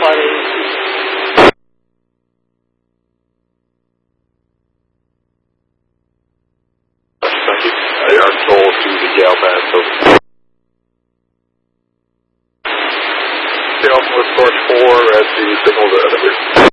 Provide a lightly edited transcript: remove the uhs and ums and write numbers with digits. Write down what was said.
Thank you. They are told to the Yale band, so. Stay off with Source 4 as the signal to